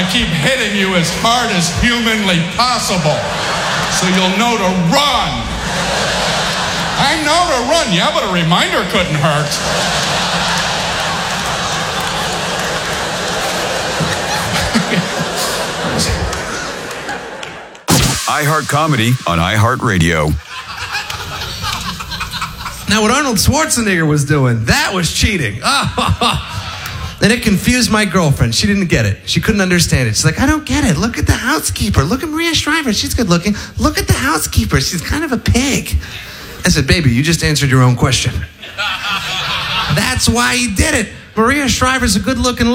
I keep hitting you as hard as humanly possible, so you'll know to run. I know to run, yeah, but a reminder couldn't hurt. iHeart Comedy on iHeartRadio. Now, what Arnold Schwarzenegger was doing, that was cheating. And it confused my girlfriend. She didn't get it. She couldn't understand it. She's like, I don't get it. Look at the housekeeper. Look at Maria Shriver. She's good looking. Look at the housekeeper. She's kind of a pig. I said, baby, you just answered your own question. That's why he did it. Maria Shriver's a good looking